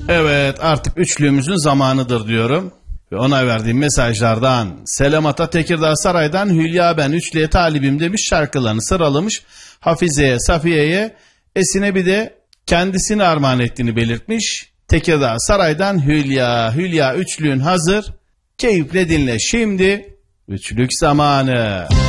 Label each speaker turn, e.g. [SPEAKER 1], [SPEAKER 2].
[SPEAKER 1] Evet, artık üçlüğümüzün zamanıdır diyorum. Ve ona verdiğim mesajlardan Selam Ata Tekirdağ Saray'dan Hülya ben üçlüye talibim demiş, şarkılarını sıralamış. Hafize'ye, Safiye'ye, Esin'e bir de kendisini armağan ettiğini belirtmiş. Tekirdağ Saray'dan Hülya. Hülya üçlüğün hazır. Keyifle dinle şimdi. Üçlük zamanı.